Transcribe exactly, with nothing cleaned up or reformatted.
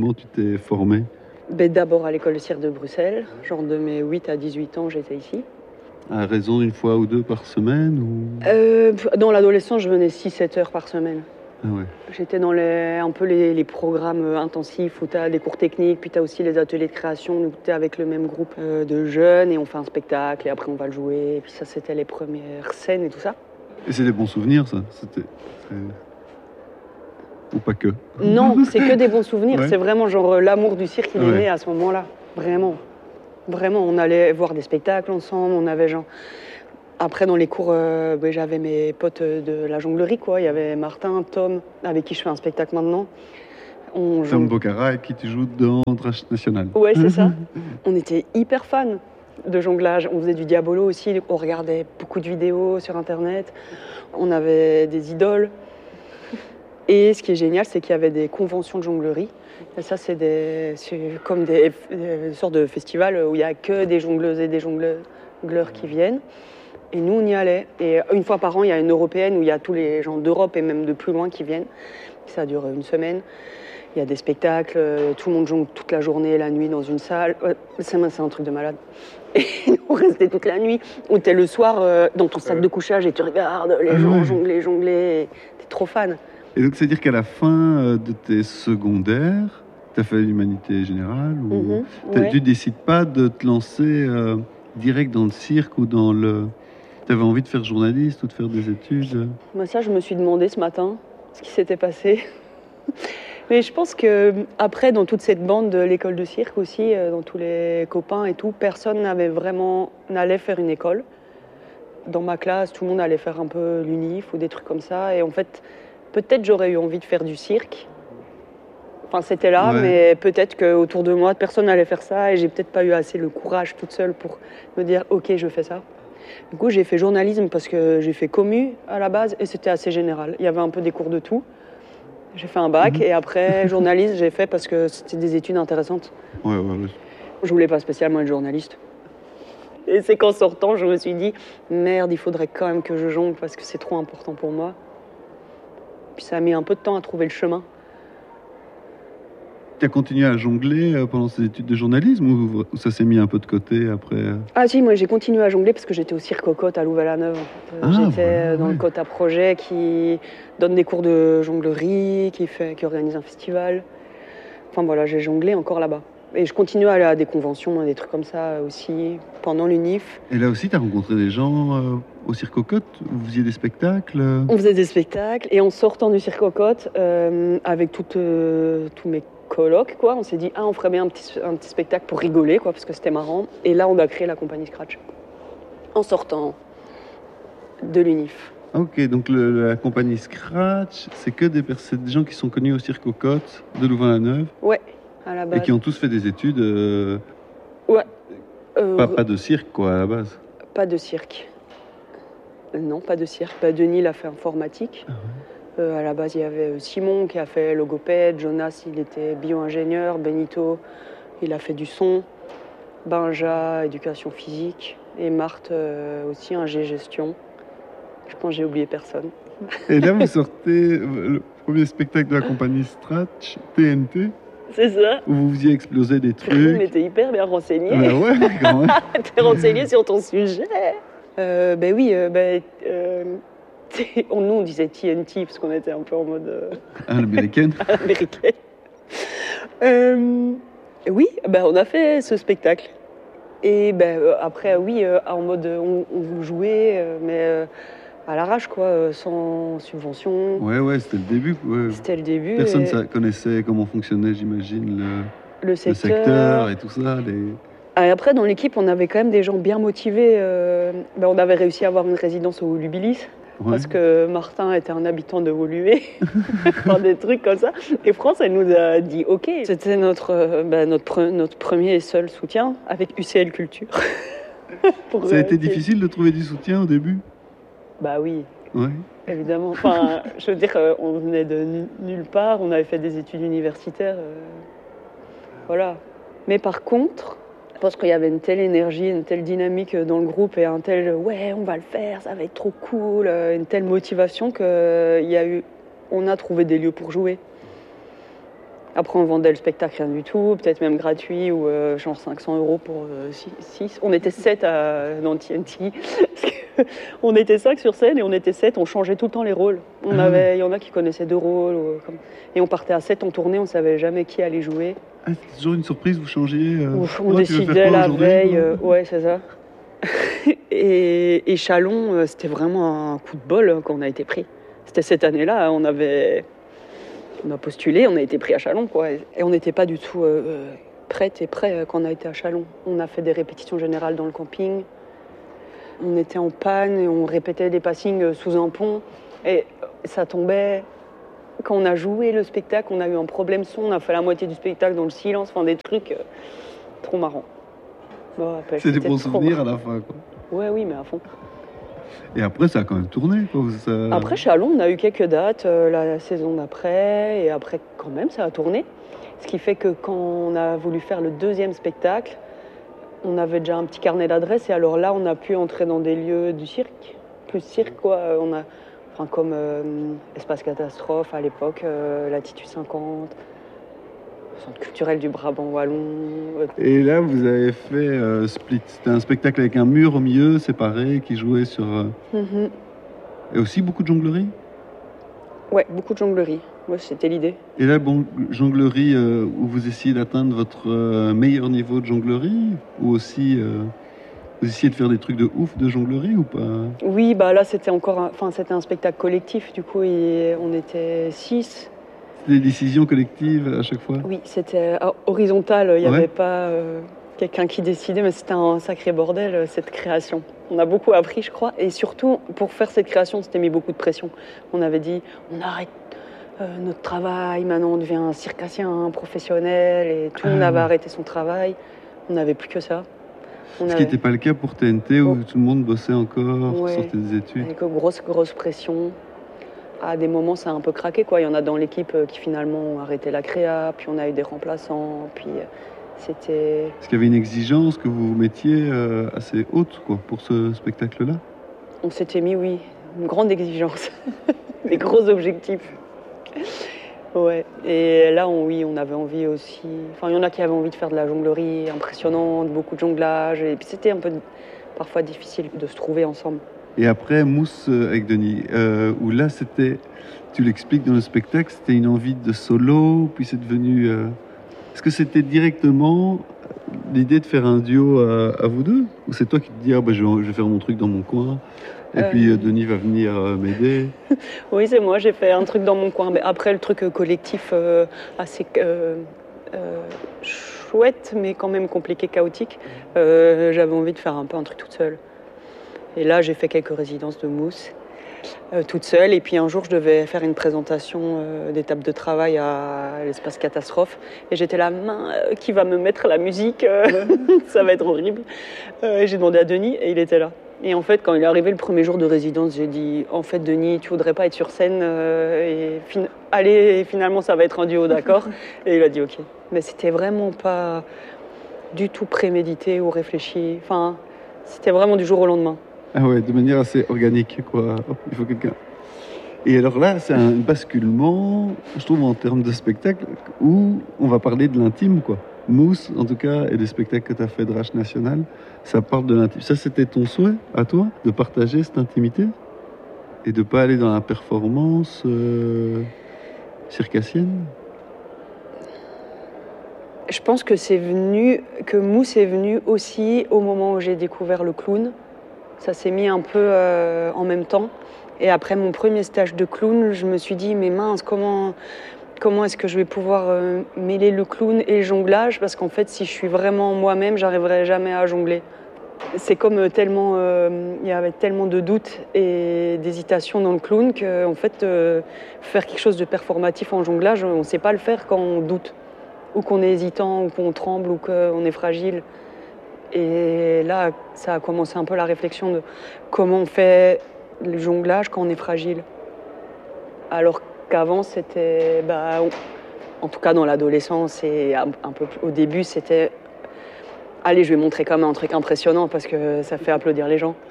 comment tu t'es formée? Ben, d'abord à l'école de cirque de Bruxelles, genre de mes huit à dix-huit ans, j'étais ici. À raison d'une fois ou deux par semaine ou... Euh, dans l'adolescence, je venais six sept heures par semaine. Ah ouais. J'étais dans les, un peu les, les programmes intensifs où tu as des cours techniques, puis tu as aussi les ateliers de création où tu es avec le même groupe euh, de jeunes et on fait un spectacle et après on va le jouer. Et puis ça, c'était les premières scènes et tout ça. Et c'est des bons souvenirs, ça? C'était... c'est- Ou pas que? Non, c'est que des bons souvenirs. Ouais. C'est vraiment genre euh, l'amour du cirque, il est Ouais. né à ce moment-là. Vraiment. Vraiment, on allait voir des spectacles ensemble, on avait genre... Après, dans les cours, euh, ben, j'avais mes potes de la jonglerie, quoi. Il y avait Martin, Tom, avec qui je fais un spectacle maintenant. On Tom jongle- Bocara, avec qui tu joues dans Drache National. Ouais, c'est ça. On était hyper fans de jonglage. On faisait du diabolo aussi. On regardait beaucoup de vidéos sur Internet. On avait des idoles. Et ce qui est génial, c'est qu'il y avait des conventions de jonglerie. Et ça, c'est, des, c'est comme des, des sortes de festivals où il n'y a que des jongleuses et des jongleurs qui viennent. Et nous, on y allait. Et une fois par an, il y a une européenne où il y a tous les gens d'Europe et même de plus loin qui viennent. Ça dure une semaine. Il y a des spectacles, euh, tout le monde jongle toute la journée, la nuit dans une salle. Ouais, c'est, c'est un truc de malade. Et on restait toute la nuit. On était le soir euh, dans ton sac de couchage et tu regardes les gens jongler, jongler. Et t'es trop fan. Et donc, c'est-à-dire qu'à la fin euh, de tes secondaires, tu as fait l'humanité générale ou Mhm, t'as- ouais. tu décides pas de te lancer euh, direct dans le cirque ou dans le... Tu avais envie de faire journaliste ou de faire des études? Moi, ça, je me suis demandé ce matin ce qui s'était passé. Mais je pense que après, dans toute cette bande de l'école de cirque aussi, euh, dans tous les copains et tout, personne n'avait vraiment n'allait faire une école. Dans ma classe, tout le monde allait faire un peu l'unif ou des trucs comme ça. Et en fait, peut-être j'aurais eu envie de faire du cirque. Enfin, c'était là, Ouais. mais peut-être qu'autour de moi, personne n'allait faire ça. Et j'ai peut-être pas eu assez le courage toute seule pour me dire, ok, je fais ça. Du coup, j'ai fait journalisme parce que j'ai fait commu à la base et c'était assez général. Il y avait un peu des cours de tout. J'ai fait un bac Mhm. et après, journalisme, j'ai fait parce que c'était des études intéressantes. Ouais, ouais, ouais. Je voulais pas spécialement être journaliste. Et c'est qu'en sortant, je me suis dit, merde, il faudrait quand même que je jongle parce que c'est trop important pour moi. Puis ça a mis un peu de temps à trouver le chemin. Tu as continué à jongler euh, pendant ces études de journalisme ou, ou ça s'est mis un peu de côté après euh Ah si, moi j'ai continué à jongler parce que j'étais au cirque aux Côtes à Louvain-la-Neuve. En fait. Euh, Ah, j'étais voilà, dans ouais. le Côte à Projet qui donne des cours de jonglerie, qui, fait, qui organise un festival. Enfin voilà, j'ai jonglé encore là-bas. Et je continue à aller à des conventions, des trucs comme ça aussi, pendant l'UNIF. Et là aussi, tu as rencontré des gens euh, au Cirque aux Côtes? Vous faisiez des spectacles euh On faisait des spectacles et en sortant du cirque aux Côtes, euh, avec toutes, euh, tous mes colocs, quoi, on s'est dit ah on ferait bien un petit, un petit spectacle pour rigoler, quoi, parce que c'était marrant. Et là on a créé la compagnie Scratch en sortant de l'UNIF. Ok, donc le- la compagnie Scratch, c'est que des, pers- c'est des gens qui sont connus au Cirque aux Côtes de Louvain-la-Neuve Ouais, à la et base. qui ont tous fait des études, euh, Ouais. Euh, pas, pas de cirque quoi à la base. pas de cirque. Euh, Non, pas de cirque. Bah, Denis il a fait informatique. Euh, à la base, il y avait Simon qui a fait logopède, Jonas, il était bio-ingénieur, Benito, il a fait du son, Benja, éducation physique, et Marthe euh, aussi, ingé gestion. Je pense que j'ai oublié personne. Et là, vous sortez le premier spectacle de la compagnie Scratch, T N T, C'est ça. où vous faisiez exploser des Mais trucs. t'es hyper bien renseigné. Bah ouais, quand même. T'es renseigné sur ton sujet. Euh, ben oui, euh, ben, euh, t'es- on- nous on disait T N T parce qu'on était un peu en mode euh, Ah, l'américaine. américain. Euh, oui, ben, on a fait ce spectacle. Et ben, euh, après, oui, euh, en mode euh, on, on jouait, euh, mais euh, à l'arrache, quoi, euh, sans subvention. Ouais, ouais, c'était le début. Ouais. C'était le début. Personne et ne connaissait comment fonctionnait, j'imagine, le, le le secteur. secteur et tout ça. Les... Et après, dans l'équipe, on avait quand même des gens bien motivés. euh, ben, on avait réussi à avoir une résidence au Volubilis. Ouais. Parce que Martin était un habitant de Woluwe, enfin, des trucs comme ça. Et France, elle nous a dit OK. C'était notre, euh, bah, notre, pre- notre premier et seul soutien avec U C L Culture. Pour, Ça a euh, été qui- difficile de trouver du soutien au début? Bah oui, Ouais. évidemment. Enfin, je veux dire, euh, on venait de nu- nulle part, on avait fait des études universitaires. euh, Voilà. Mais par contre, parce qu'il y avait une telle énergie, une telle dynamique dans le groupe et un tel ouais, on va le faire, ça va être trop cool, euh, une telle motivation que il y a eu, on a trouvé des lieux pour jouer. Après, on vendait le spectacle rien du tout, peut-être même gratuit, ou euh, genre cinq cents euros pour six. On était sept à, dans T N T. On était cinq sur scène et on était sept, on changeait tout le temps les rôles. Il Ah ouais. y en a qui connaissaient deux rôles. Ou, comme... Et on partait à sept en tournée, on ne savait jamais qui allait jouer. Ah, c'était toujours une surprise, vous changiez euh... Ouf, on oh, décidait la veille. Euh, ouais, c'est ça. et, et Chalon, euh, c'était vraiment un coup de bol euh, quand on a été pris. C'était cette année-là, on avait... On a postulé, on a été pris à Chalon, quoi. Et on n'était pas du tout euh, prête et prêt quand on a été à Chalon. On a fait des répétitions générales dans le camping. On était en panne et on répétait des passings sous un pont. Et ça tombait. Quand on a joué le spectacle, on a eu un problème son. On a fait la moitié du spectacle dans le silence. Enfin, des trucs euh, trop marrants. Bon, c'est des bons souvenirs à la fin, quoi. Ouais, oui, mais à fond. Et après, ça a quand même tourné, quoi. Ça... Après, Chalon, on a eu quelques dates euh, la saison d'après. Et après, quand même, ça a tourné. Ce qui fait que quand on a voulu faire le deuxième spectacle, on avait déjà un petit carnet d'adresses. Et alors là, on a pu entrer dans des lieux du cirque. Plus cirque, quoi. On a, enfin, comme euh, Espace Catastrophe à l'époque, euh, Latitude cinquante, Centre culturel du Brabant Wallon. Et là, vous avez fait euh, Split. C'était un spectacle avec un mur au milieu, séparé, qui jouait sur... Euh... Mm-hmm. Et aussi beaucoup de jonglerie? Ouais, beaucoup de jonglerie. Ouais, c'était l'idée. Et là, bon, jonglerie euh, où vous essayez d'atteindre votre euh, meilleur niveau de jonglerie? Ou aussi, euh, vous essayez de faire des trucs de ouf de jonglerie ou pas? Oui, bah là, c'était encore... Un... Enfin, c'était un spectacle collectif, du coup, et on était six. Des décisions collectives à chaque fois? Oui, c'était horizontal, il n'y ouais. avait pas euh, quelqu'un qui décidait, mais c'était un sacré bordel, cette création. On a beaucoup appris, je crois, et surtout, pour faire cette création, on s'était mis beaucoup de pression. On avait dit, on arrête euh, notre travail, maintenant on devient un circassien professionnel, et tout le monde ah. avait arrêté son travail, on n'avait plus que ça. On Ce avait... qui n'était pas le cas pour T N T, où oh. tout le monde bossait encore, ouais. sortait des études. Avec une grosse, grosse pression. À des moments, ça a un peu craqué, quoi. Il y en a dans l'équipe qui finalement ont arrêté la créa, puis on a eu des remplaçants, puis c'était... Est-ce qu'il y avait une exigence que vous mettiez euh, assez haute, quoi, pour ce spectacle-là? On s'était mis, oui, une grande exigence, des gros objectifs. Ouais. Et là, on, oui, on avait envie aussi... Enfin, il y en a qui avaient envie de faire de la jonglerie impressionnante, beaucoup de jonglage, et puis c'était un peu parfois difficile de se trouver ensemble. Et après, Mousse avec Denis, euh, où là, c'était, tu l'expliques dans le spectacle, c'était une envie de solo, puis c'est devenu... Euh... Est-ce que c'était directement l'idée de faire un duo à, à vous deux? Ou c'est toi qui te dis, ah, bah, je, vais, je vais faire mon truc dans mon coin, et euh... puis euh, Denis va venir euh, m'aider? Oui, c'est moi, j'ai fait un truc dans mon coin. Mais après, le truc collectif euh, assez euh, euh, chouette, mais quand même compliqué, chaotique, euh, j'avais envie de faire un peu un truc toute seule. Et là, j'ai fait quelques résidences de Mousse, euh, toute seule. Et puis un jour, je devais faire une présentation euh, d'étape de travail à l'Espace Catastrophe. Et j'étais là, main, euh, qui va me mettre la musique euh, ça va être horrible. Euh, et j'ai demandé à Denis et il était là. Et en fait, quand il est arrivé le premier jour de résidence, j'ai dit, en fait, Denis, tu voudrais pas être sur scène euh, et fin... Allez, et finalement, ça va être un duo, d'accord? Et il a dit, ok. Mais c'était vraiment pas du tout prémédité ou réfléchi. Enfin, c'était vraiment du jour au lendemain. Ah ouais, de manière assez organique, quoi. Oh, il faut quelqu'un. Et alors là, c'est un basculement, je trouve, en termes de spectacle, où on va parler de l'intime, quoi. Mousse, en tout cas, et des spectacles que tu as fait de Rage National, ça parle de l'intime. Ça, c'était ton souhait, à toi, de partager cette intimité? Et de ne pas aller dans la performance euh, circassienne? Je pense que c'est venu, que Mousse est venu aussi au moment où j'ai découvert le clown. Ça s'est mis un peu euh, en même temps. Et après mon premier stage de clown, je me suis dit, mais mince, comment, comment est-ce que je vais pouvoir euh, mêler le clown et le jonglage? Parce qu'en fait, si je suis vraiment moi-même, j'arriverai jamais à jongler. C'est comme tellement, euh, il y avait tellement de doutes et d'hésitations dans le clown qu'en fait, euh, faire quelque chose de performatif en jonglage, on ne sait pas le faire quand on doute. Ou qu'on est hésitant, ou qu'on tremble, ou qu'on est fragile. Et là, ça a commencé un peu la réflexion de comment on fait le jonglage quand on est fragile. Alors qu'avant, c'était, bah, en tout cas dans l'adolescence et un peu au début, c'était allez, je vais montrer quand même un truc impressionnant parce que ça fait applaudir les gens.